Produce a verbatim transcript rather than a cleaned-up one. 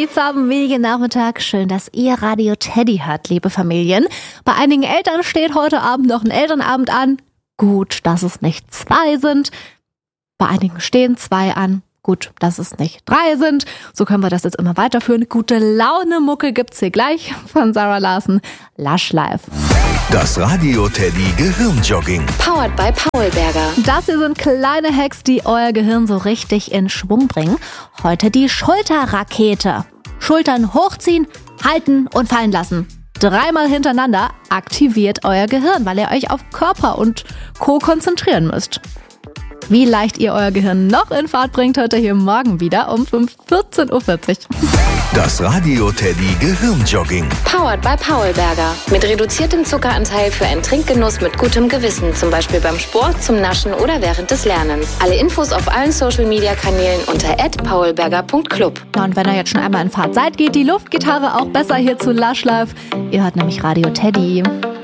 Abend, wenige Nachmittag. Schön, dass ihr Radio Teddy hört, liebe Familien. Bei einigen Eltern steht heute Abend noch ein Elternabend an. Gut, dass es nicht zwei sind. Bei einigen stehen zwei an. Gut, dass es nicht drei sind. So können wir das jetzt immer weiterführen. Gute Laune-Mucke gibt's hier gleich von Sarah Larsen. Lush Life. Das Radio Teddy Gehirnjogging. Powered by Paulberger. Das hier sind kleine Hacks, die euer Gehirn so richtig in Schwung bringen. Heute die Schulterrakete. Schultern hochziehen, halten und fallen lassen. Dreimal hintereinander aktiviert euer Gehirn, weil ihr euch auf Körper und Co. konzentrieren müsst. Wie leicht ihr euer Gehirn noch in Fahrt bringt, hört ihr hier morgen wieder um vierzehn Uhr vierzig. Das Radio Teddy Gehirnjogging. Powered by Paulberger. Mit reduziertem Zuckeranteil für einen Trinkgenuss mit gutem Gewissen. Zum Beispiel beim Sport, zum Naschen oder während des Lernens. Alle Infos auf allen Social-Media-Kanälen unter at paulberger punkt club. Und wenn ihr jetzt schon einmal in Fahrt seid, geht die Luftgitarre auch besser hier zu Lush Life. Ihr hört nämlich Radio Teddy.